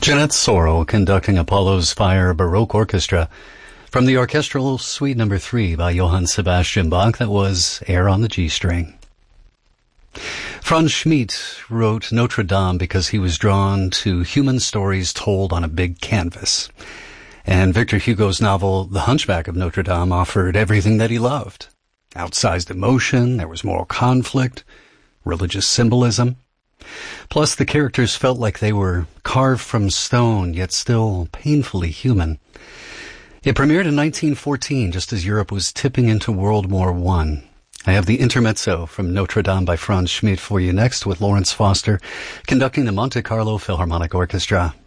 Jeanette Sorrell conducting Apollo's Fire Baroque Orchestra from the Orchestral Suite No. 3 by Johann Sebastian Bach. That was Air on the G string. Franz Schmidt wrote Notre Dame because he was drawn to human stories told on a big canvas. And Victor Hugo's novel The Hunchback of Notre Dame offered everything that he loved. Outsized emotion, there was moral conflict, religious symbolism. Plus, the characters felt like they were carved from stone, yet still painfully human. It premiered in 1914, just as Europe was tipping into World War I. I have the intermezzo from Notre Dame by Franz Schmidt for you next, with Lawrence Foster conducting the Monte Carlo Philharmonic Orchestra.